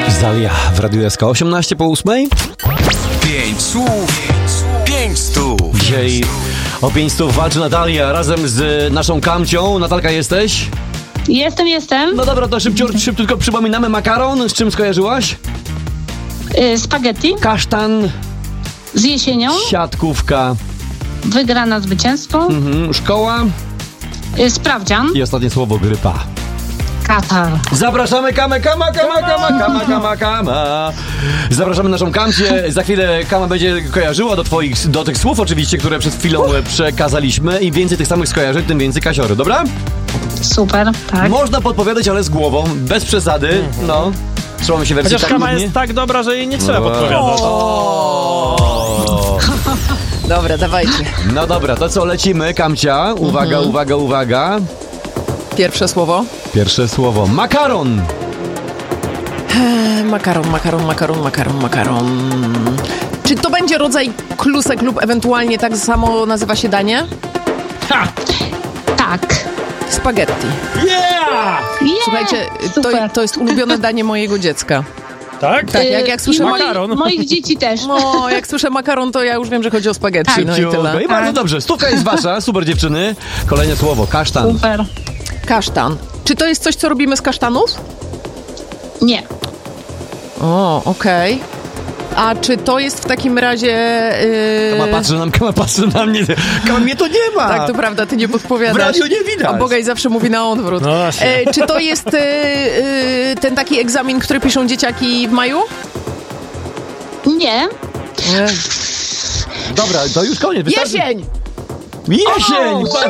Zalia w Radiu SK 18:08. 5 słów, 5 stów. Dzisiaj o 5 stów walczy Natalia razem z naszą Kamcią. Natalka, jesteś? Jestem. No dobra, to szybciutko przypominamy. Makaron, z czym skojarzyłaś? Spaghetti Kasztan, z jesienią, siatkówka, wygrana zwycięstwo, szkoła sprawdzian, i ostatnie słowo grypa. Katar. Zapraszamy Kama. Zapraszamy naszą Kamcię. Za chwilę Kama będzie kojarzyła do tych słów oczywiście, które przed chwilą przekazaliśmy. Im więcej tych samych skojarzeń, tym więcej kasiory, dobra? Super, tak. Można podpowiadać, ale z głową, bez przesady. No, trzymamy się wersji. Chociaż Kama jest tak dobra, że jej nie trzeba podpowiadać. Dobra, dawajcie. No dobra, to co, lecimy, Kamcia. Uwaga. Pierwsze słowo. Pierwsze słowo. Makaron. Makaron. Czy to będzie rodzaj klusek lub ewentualnie tak samo nazywa się danie? Tak. Spaghetti. Yeah! Słuchajcie, super. to jest ulubione danie mojego dziecka. Tak? Tak, jak słyszę I makaron. moich dzieci też. No, jak słyszę makaron, to ja już wiem, że chodzi o spaghetti, no i tyle. I bardzo dobrze. Stówka jest wasza. Super, dziewczyny. Kolejne słowo. Kasztan. Super. Kasztan. Czy to jest coś, co robimy z kasztanów? Nie. O, okej. A czy to jest w takim razie... Kama patrzy na mnie. Kama, mnie to nie ma. Tak, to prawda, ty nie W podpowiadasz. radiu nie widać. A Bogaj zawsze mówi na odwrót. No właśnie. Czy to jest ten taki egzamin, który piszą dzieciaki w maju? Nie. Dobra, to już koniec. Jesień! Jesień! Super.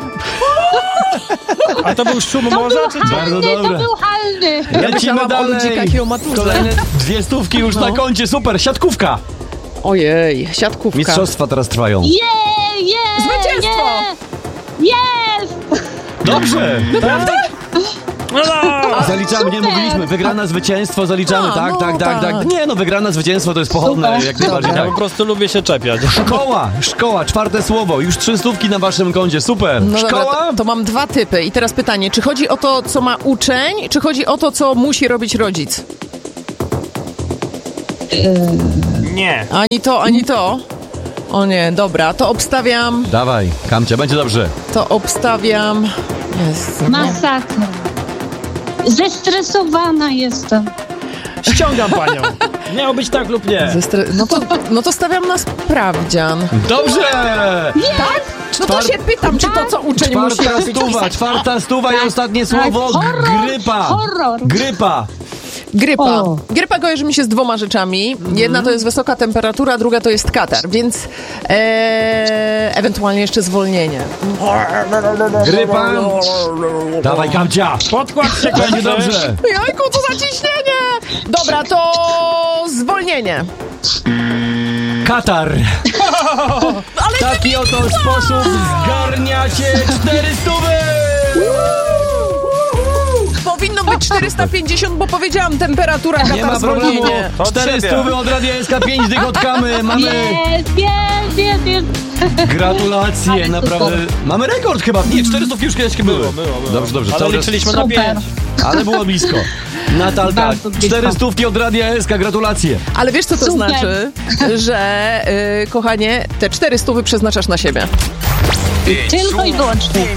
A to był szum morza, czy co? Bardzo To dobre. był halny. Lecimy myślałam o ludzikach dalej. i o maturze. Kolejne 2 stówki już na koncie. Super. Siatkówka. Ojej, siatkówka. Mistrzostwa teraz trwają. Zwycięstwo! Jest! Dobrze. Naprawdę? No, no. Zaliczamy, nie mówiliśmy. Wygrana zwycięstwo, zaliczamy. A, no, Tak. tak. Nie no, wygrana zwycięstwo to jest pochodne. Super. Jak najbardziej Ja tak. po prostu lubię się czepiać. Szkoła, 4 słowo. Już 3 stówki na waszym koncie. Super. No dobra, Szkoła? to mam 2 typy. I teraz pytanie, czy chodzi o to, co ma uczeń, czy chodzi o to, co musi robić rodzic? Nie. Ani to. O nie, dobra, to obstawiam. Dawaj, Kamcia, będzie dobrze. Jezu. Masakra. Zestresowana jestem. Ściągam panią. Miało być tak lub nie. No to stawiam na sprawdzian. Dobrze! Tak? No to się pytam, czy to, co uczeń musi robić. Czwarta stuwa i ostatnie słowo. Grypa. Horror. Grypa. Grypa. O. Grypa kojarzy mi się z 2 rzeczami. Jedna to jest wysoka temperatura, druga to jest katar, więc ewentualnie jeszcze zwolnienie. Grypa. Dawaj, Kamcia. Podkład się Będzie kończy. dobrze. Jajku, to zaciśnienie! Dobra, to zwolnienie. Katar. W taki oto sposób zgarniacie 400. Powinno być 450, bo powiedziałam temperatura, Nie ma katar, problemu. zwolnienie. 400 od Radia SK, 5 dych od Kamy. Mamy Jest. gratulacje, Ale naprawdę. super. Mamy rekord chyba. Nie, 400 już kiedyś były. Było. Dobrze. Ale cały czas- liczyliśmy na Super. 5. Ale było blisko. Natalka, Bardzo blisko. 400 od Radia SK, gratulacje. Ale wiesz, co to Super. znaczy? Że, kochanie, te 400 przeznaczasz na siebie. Tylko i wyłącznie.